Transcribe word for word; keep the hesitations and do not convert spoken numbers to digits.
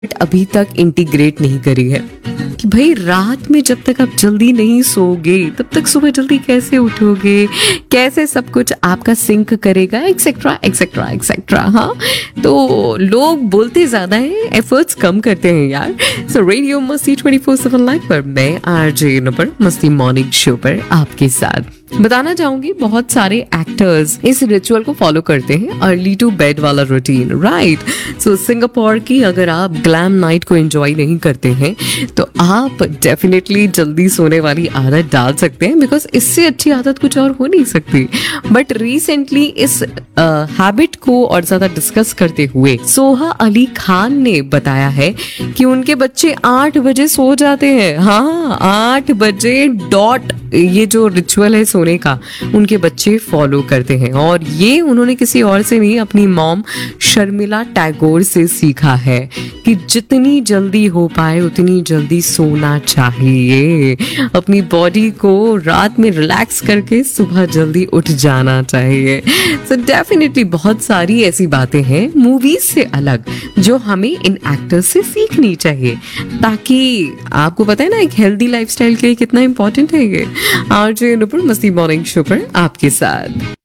अभी तक इंटीग्रेट नहीं करी है कि भाई रात में जब तक आप जल्दी नहीं सोओगे तब तक सुबह जल्दी कैसे उठोगे, कैसे सब कुछ आपका सिंक करेगा, एक्सेट्रा एक्सेट्रा एक्सेट्रा। हाँ, तो लोग बोलते ज्यादा हैं, एफर्ट्स कम करते हैं यार। सो रेडियो मस्ती ट्वेंटी फोर सेवन लाइव पर मैं आरजे नूपुर मस्ती मॉर्निंग शो पर आपके साथ बताना चाहूंगी, बहुत सारे एक्टर्स इस रिचुअल को फॉलो करते हैं, अर्ली टू बेड वाला रूटीन, राइट। सो सिंगापुर की अगर आप ग्लैम नाइट को एंजॉय नहीं करते हैं तो आप डेफिनेटली जल्दी सोने वाली आदत डाल सकते हैं, बिकॉज इससे अच्छी आदत कुछ और हो नहीं सकती। बट रिसेंटली इस हैबिट uh, को और ज्यादा डिस्कस करते हुए सोहा अली खान ने बताया है कि उनके बच्चे आठ बजे सो जाते हैं। हाँ, आठ बजे डॉट ये जो रिचुअल है सोने का उनके बच्चे फॉलो करते हैं, और ये उन्होंने किसी और से नहीं, अपनी मॉम शर्मिला टैगोर से सीखा है कि जितनी जल्दी हो पाए उतनी जल्दी सोना चाहिए, अपनी बॉडी को रात में रिलैक्स करके सुबह जल्दी उठ जाना चाहिए। सो so डेफिनेटली बहुत सारी ऐसी बातें हैं मूवीज से अलग जो हमें इन एक्टर्स से सीखनी चाहिए, ताकि आपको पता है ना एक हेल्दी लाइफस्टाइल के लिए कितना इंपॉर्टेंट है ये। आरजे नूपुर मस्ती मॉर्निंग शो पर आपके साथ।